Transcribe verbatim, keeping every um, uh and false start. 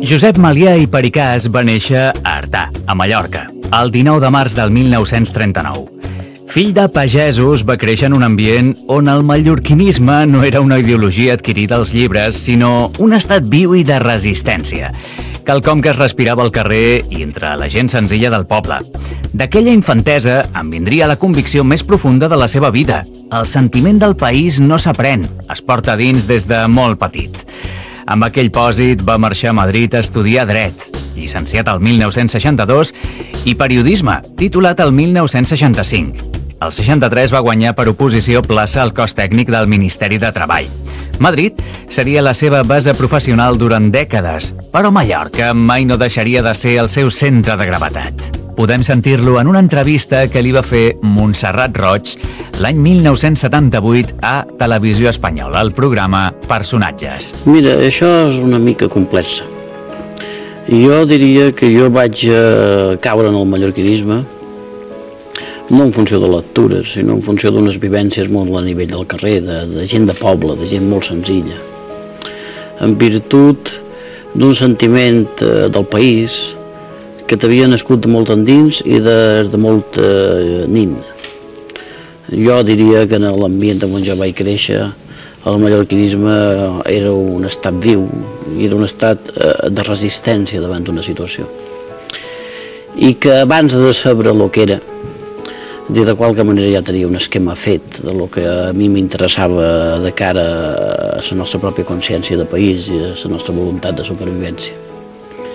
Josep Malià i Pericàs va néixer a Artà, a Mallorca, el dinou de març del mil nou-cents trenta-nou. Fill de pagesos, va créixer en un ambient on el mallorquinisme no era una ideologia adquirida als llibres, sinó un estat viu i de resistència, quelcom que es respirava al carrer i entre la gent senzilla del poble. D'aquella infantesa en vindria la convicció més profunda de la seva vida. El sentiment del país no s'aprèn, es porta dins des de molt petit. Amb aquell pòsit va marxar a Madrid a estudiar dret, llicenciat el mil nou-cents seixanta-dos, i periodisme, titulat el mil nou-cents seixanta-cinc. El seixanta-tres va guanyar per oposició plaça al cos tècnic del Ministeri de Treball. Madrid seria la seva base professional durant dècades, però Mallorca mai no deixaria de ser el seu centre de gravetat. Podem sentir-lo en una entrevista que li va fer Montserrat Roig l'any mil nou-cents setanta-vuit a Televisió Espanyola, al programa Personatges. Mira, això és una mica complexa. Jo diria que jo vaig eh, caure en el mallorquinisme no en funció de lectures, sinó en funció d'unes vivències molt a nivell del carrer, de, de gent de poble, de gent molt senzilla. En virtut d'un sentiment eh, del país que t'havia nascut de molt endins i de, de molt eh, nin. Jo diria que en l'ambient on jo vaig créixer, el mallorquinisme era un estat viu, era un estat eh, de resistència davant d'una situació. I que abans de saber el que era, de qualque manera ja tenia un esquema fet de lo que a mi m'interessava de cara a la nostra pròpia consciència de país i a la nostra voluntat de supervivència.